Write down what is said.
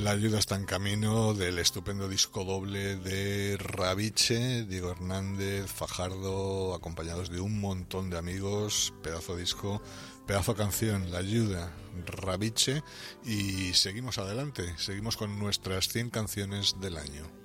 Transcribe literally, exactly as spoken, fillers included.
La ayuda está en camino del estupendo disco doble de Raviche, Diego Hernández, Fajardo, acompañados de un montón de amigos, pedazo disco, pedazo canción, La ayuda, Raviche, y seguimos adelante, seguimos con nuestras cien canciones del año.